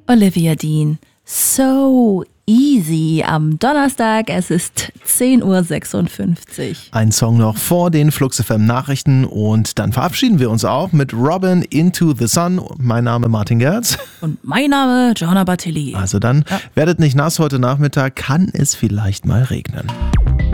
Olivia Dean. So easy am Donnerstag, es ist 10:56 Uhr. Ein Song noch vor den Flux FM Nachrichten und dann verabschieden wir uns auch mit Robin Into the Sun. Mein Name Martin Gerz. Und mein Name Johanna Bartelli. Also dann werdet nicht nass heute Nachmittag, kann es vielleicht mal regnen.